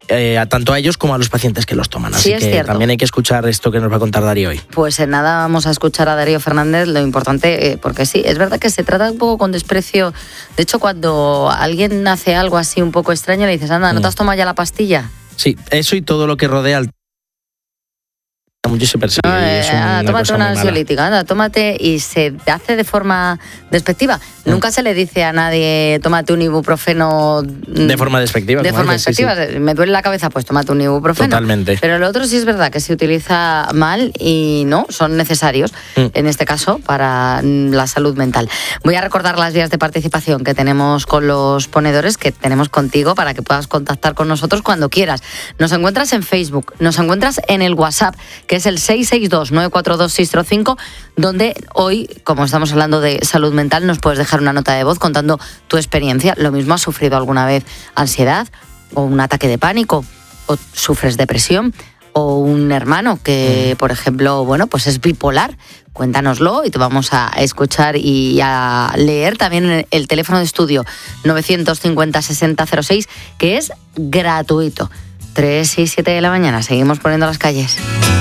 tanto a ellos como a los pacientes que los toman. Así Sí, es que cierto. también hay que escuchar esto que nos va a contar Darío hoy. Pues en nada vamos a escuchar a Darío Fernández, lo importante, porque sí, es verdad que se trata un poco con desprecio. De hecho, cuando alguien hace algo así un poco extraño, le dices, anda, ¿no te has tomado ya la pastilla? Sí, eso y todo lo que rodea al... Mucho se persigue. Tómate una ansiolítica, anda, tómate, y se hace de forma despectiva. Nunca se le dice a nadie, tómate un ibuprofeno. De forma despectiva. De forma despectiva. Sí. Me duele la cabeza, pues tómate un ibuprofeno. Totalmente. Pero lo otro sí es verdad que se utiliza mal y no, son necesarios, en este caso, para la salud mental. Voy a recordar las vías de participación que tenemos con los ponedores, que tenemos contigo, para que puedas contactar con nosotros cuando quieras. Nos encuentras en Facebook, nos encuentras en el WhatsApp, que es el 662-942-605, donde hoy, como estamos hablando de salud mental, nos puedes dejar una nota de voz contando tu experiencia. Lo mismo, ¿has sufrido alguna vez ansiedad o un ataque de pánico? ¿O sufres depresión? ¿O un hermano que, por ejemplo, bueno, pues es bipolar? Cuéntanoslo y te vamos a escuchar y a leer también en el teléfono de estudio 950-6006, que es gratuito. 3 y 7 de la mañana, seguimos poniendo las calles.